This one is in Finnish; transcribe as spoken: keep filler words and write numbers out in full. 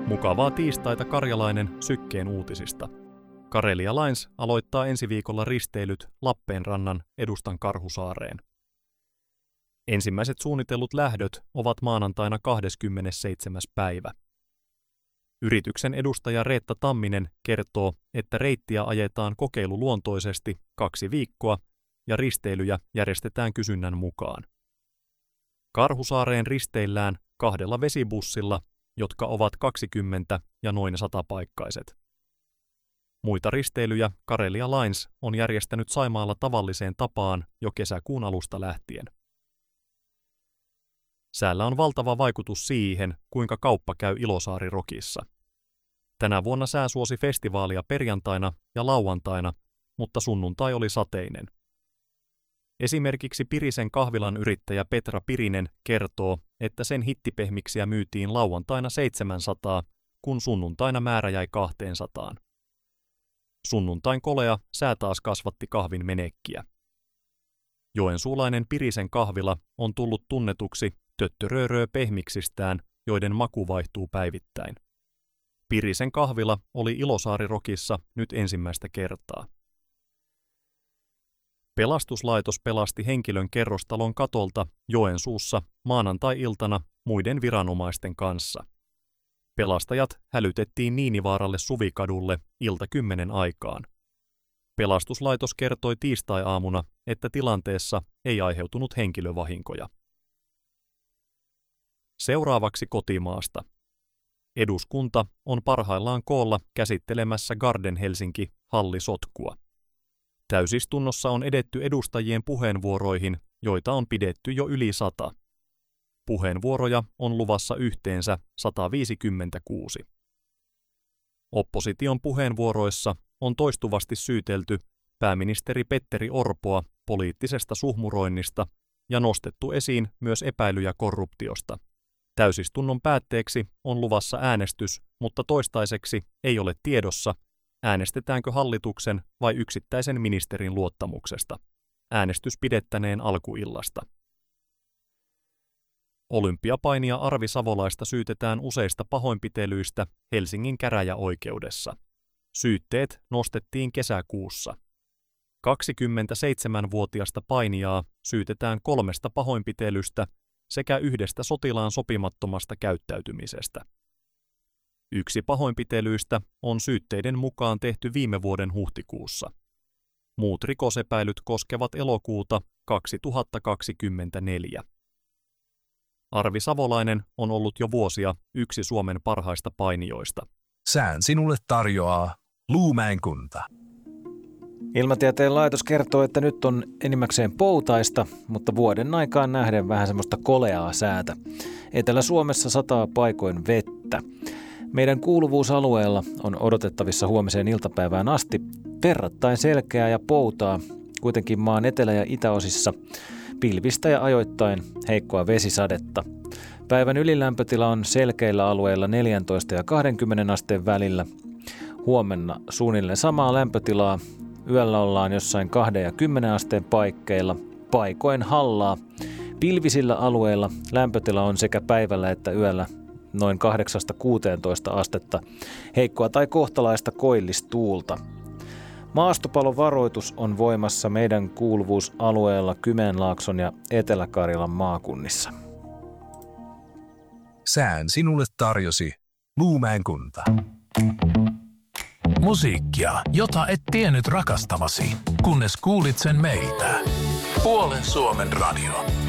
Mukavaa tiistaita karjalainen Sykkeen uutisista. Karelia Lines aloittaa ensi viikolla risteilyt Lappeenrannan Edustan Karhusaareen. Ensimmäiset suunnitellut lähdöt ovat maanantaina kahdeskymmenesseitsemäs päivä. Yrityksen edustaja Reetta Tamminen kertoo, että reittiä ajetaan kokeiluluontoisesti kaksi viikkoa ja risteilyjä järjestetään kysynnän mukaan. Karhusaareen risteillään kahdella vesibussilla, jotka ovat kaksikymmentä ja noin satapaikkaiset. Muita risteilyjä Karelia Lines on järjestänyt Saimaalla tavalliseen tapaan jo kesäkuun alusta lähtien. Säällä on valtava vaikutus siihen, kuinka kauppa käy Ilosaari-Rokissa. Tänä vuonna sää suosi festivaalia perjantaina ja lauantaina, mutta sunnuntai oli sateinen. Esimerkiksi Pirisen kahvilan yrittäjä Petra Pirinen kertoo, että sen hittipehmiksiä myytiin lauantaina seitsemänsataa, kun sunnuntaina määrä jäi kaksisataa. Sunnuntain kolea sää taas kasvatti kahvin menekkiä. Joensuulainen Pirisen kahvila on tullut tunnetuksi töttörööröö pehmiksistään, joiden maku vaihtuu päivittäin. Pirisen kahvila oli Ilosaari-Rokissa nyt ensimmäistä kertaa. Pelastuslaitos pelasti henkilön kerrostalon katolta Joensuussa maanantai-iltana muiden viranomaisten kanssa. Pelastajat hälytettiin Niinivaaralle Suvikadulle ilta kymmenen aikaan. Pelastuslaitos kertoi tiistai-aamuna, että tilanteessa ei aiheutunut henkilövahinkoja. Seuraavaksi kotimaasta. Eduskunta on parhaillaan koolla käsittelemässä Garden Helsinki-hallisotkua. Täysistunnossa on edetty edustajien puheenvuoroihin, joita on pidetty jo yli sata. Puheenvuoroja on luvassa yhteensä sata viisikymmentäkuusi. Opposition puheenvuoroissa on toistuvasti syytelty pääministeri Petteri Orpoa poliittisesta suhmuroinnista ja nostettu esiin myös epäilyjä korruptiosta. Täysistunnon päätteeksi on luvassa äänestys, mutta toistaiseksi ei ole tiedossa, äänestetäänkö hallituksen vai yksittäisen ministerin luottamuksesta. Äänestys pidettäneen alkuillasta. Olympiapainia Arvi Savolaista syytetään useista pahoinpitelyistä Helsingin käräjäoikeudessa. Syytteet nostettiin kesäkuussa. kaksikymmentäseitsemänvuotiasta painijaa syytetään kolmesta pahoinpitelystä sekä yhdestä sotilaan sopimattomasta käyttäytymisestä. Yksi pahoinpitelyistä on syytteiden mukaan tehty viime vuoden huhtikuussa. Muut rikosepäilyt koskevat elokuuta kaksituhattakaksikymmentäneljä. Arvi Savolainen on ollut jo vuosia yksi Suomen parhaista painijoista. Sään sinulle tarjoaa Luumäen kunta. Ilmatieteen laitos kertoo, että nyt on enimmäkseen poutaista, mutta vuoden aikaan nähden vähän semmoista koleaa säätä. Etelä-Suomessa sataa paikoin vettä. Meidän kuuluvuusalueella on odotettavissa huomiseen iltapäivään asti verrattain selkeää ja poutaa, kuitenkin maan etelä- ja itäosissa pilvistä ja ajoittain heikkoa vesisadetta. Päivän ylilämpötila on selkeillä alueilla neljätoista ja kaksikymmentä asteen välillä. Huomenna suunnilleen samaa lämpötilaa. Yöllä ollaan jossain kahden ja kymmenen asteen paikkeilla, paikoin hallaa. Pilvisillä alueilla lämpötila on sekä päivällä että yöllä noin kahdeksasta kuuteentoista astetta, heikkoa tai kohtalaista koillistuulta. Maastopalon varoitus on voimassa meidän kuuluvuusalueella Kymenlaakson ja Etelä-Karjalan maakunnissa. Sään sinulle tarjosi Luumäen kunta. Musiikkia, jota et tiennyt rakastavasi, kunnes kuulit sen meiltä. Puolen Suomen radio.